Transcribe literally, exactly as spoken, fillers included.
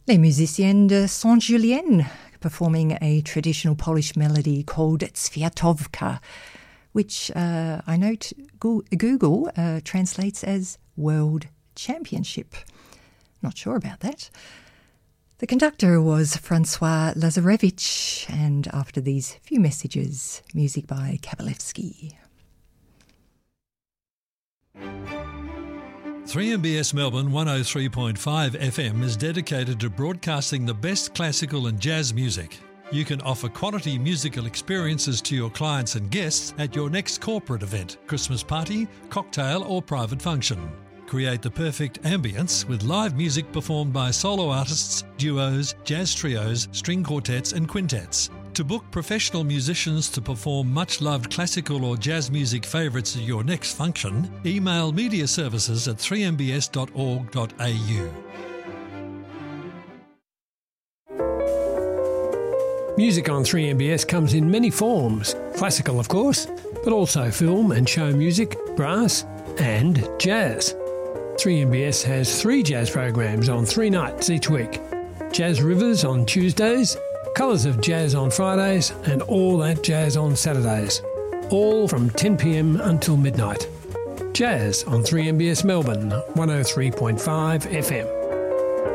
Les Musiciens de Saint-Julien, performing a traditional Polish melody called Światówka, which uh, I note Google uh, translates as World Championship. Not sure about that. The conductor was Francois Lazarevich, and after these few messages, music by Kabalevsky. three M B S Melbourne one oh three point five F M is dedicated to broadcasting the best classical and jazz music. You can offer quality musical experiences to your clients and guests at your next corporate event, Christmas party, cocktail or private function. Create the perfect ambience with live music performed by solo artists, duos, jazz trios, string quartets and quintets. To book professional musicians to perform much-loved classical or jazz music favourites at your next function, email media services at three m b s dot org dot a u. Music on three M B S comes in many forms. Classical, of course, but also film and show music, brass and jazz. three M B S has three jazz programs on three nights each week. Jazz Rivers on Tuesdays, Colours of Jazz on Fridays and All That Jazz on Saturdays. All from ten p m until midnight. Jazz on three M B S Melbourne one oh three point five F M.